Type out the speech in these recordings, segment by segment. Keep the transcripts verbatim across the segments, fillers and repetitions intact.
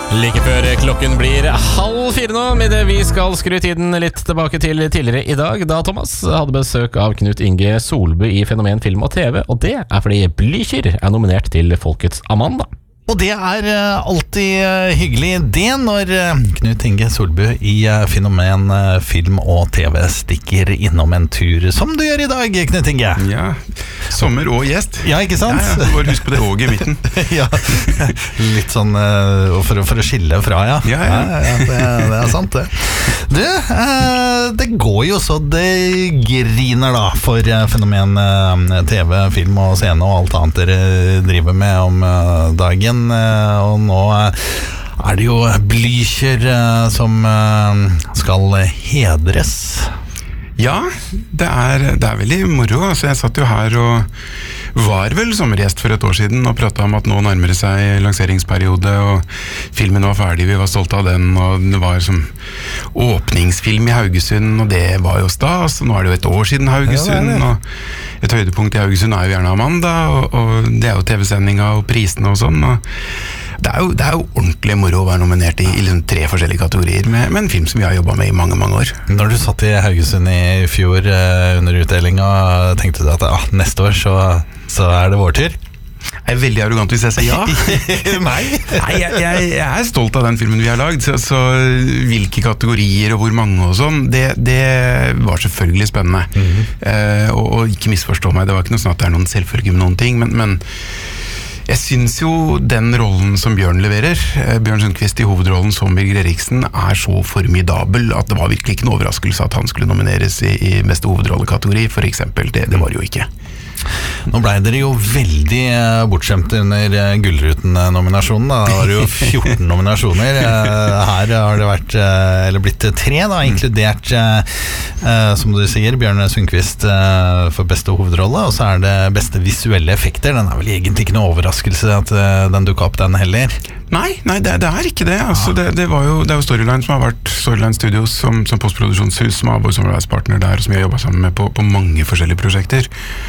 Like før klokken blir halv fire nå, med det vi skal skru tiden litt tilbake til tidligere i dag, da Thomas hadde besøk av Knut Inge Solbø i Fenomen Film og TV, og det er fordi Blücher er nominert til Folkets Amanda. Og det er alltid hyggelig det når Knut Inge Solbø i Fenomen Film og TV stikker innom en tur, som du gjør i dag, Knut Inge. Ja, sommer og gjest. Ja, ikke sant? Ja, ja. Bare husk på det og i midten. Ja, litt sånn for, for å skille fra, ja. Ja, ja. ja, ja det, det er sant det. Du, det går jo så det griner da for Fenomen TV, film og scene og alt annet dere driver med om dagen. Og nå er det jo Blücher som skal hedres. Ja, det er, det er veldig moro. Altså, jeg satt jo her og var vel sommergjest for et år siden og pratet om at nå nærmer det seg lanseringsperiode, og filmen var ferdig, vi var stolte av den, og det var som åpningsfilm i Haugesund, og det var jo stas, og nå er det jo et år siden Haugesund, ja, og et høydepunkt i Haugesund er jo gjerne Amanda, og, og det er jo T V-sendinga og prisene og sånn, og det er, jo, det er jo ordentlig moro å være nominert i, i liksom tre forskjellige kategorier med, med en film som vi har jobbet med i mange, mange år. Når du satt i Haugesund i fjor eh, under utdelinga, tenkte du at ah, neste år så, så er det vår tur? Jeg er veldig arrogant hvis jeg sier ja. Nei, Nei jeg, jeg, jeg er stolt av den filmen vi har lagd, så, så hvilke kategorier og hvor mange og sånn, det, det var selvfølgelig spennende. Mm-hmm. eh, og, og ikke misforstå meg, det var ikke noe sånn at det er noen selvfølge med noen ting, men, men jeg synes jo den rollen som Bjørn leverer, Bjørn Sundquist i hovedrollen som Birger Eriksen, er så formidabel at det var virkelig ikke en overraskelse at han skulle nomineres i, i beste hovedrollekategori, for eksempel. Det, det var jo ikke. Nå ble dere jo veldig bortskjemt under Gullruten-nominasjonen. Da var det jo fjorten nominasjoner. Her har det vært, eller blitt tre da, inkludert, som du sier, Bjørn Sundquist for beste hovedrolle, og så er det beste visuelle effekter. Den er vel egentlig ikke noe overraskelse at den dukket opp, den heller. Nei, nei det, det er ikke det. Altså, det, det, var jo, det er jo Storyline som har vært Storyline Studios som, som postproduksjonshus, som har vår samarbeidspartner der, som vi har jobbet sammen med på, på mange forskjellige prosjekter.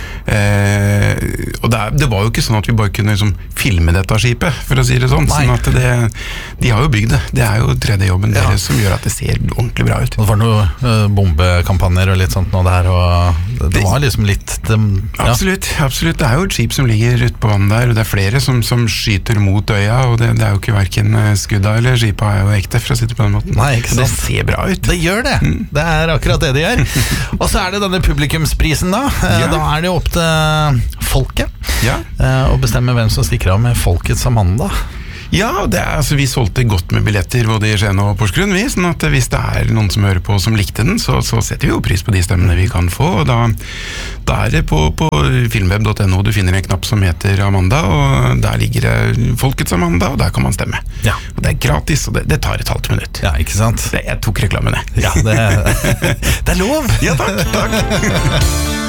Eh, og det, er, det var jo ikke sånn at vi bare kunne liksom, filme dette skipet, for å si det sånn. Nei. Sånn at det, de har jo bygd det. Det er jo tredje jobben ja. deres som gjør at det ser ordentlig bra ut. Det var noen uh, bombekampanjer og litt sånt nå der, og det, det var liksom litt det, ja. Absolutt, absolutt. Det er jo et skip som ligger ute på vannet der, og det er flere som, som skyter mot øya, og det, det er jo ikke hverken skudda eller skipa er jo ekte, for å si det på den måten. Nei, ikke sant? Det ser bra ut. Det gjør det. Mm. Det er akkurat det det gjør. Og så er det denne publikumsprisen da. Ja. Da er det jo opp til folket ja. å bestemme hvem som stikker av med Folkets Amanda. Ja, det er, altså, vi solgte godt med billetter både i Skien og Porsgrunn, vi, sånn at hvis det er noen som hører på som likte den, så, så setter vi jo pris på de stemmene vi kan få, og da, da er det på, på filmweb punktum no du finner en knapp som heter Amanda, og der ligger det Folkets Amanda, og der kan man stemme. Ja. Og det er gratis, og det, det tar et halvt minutt. Ja, ikke sant? Det, jeg tok reklamene. Ja, det, det er lov! Ja, takk, takk.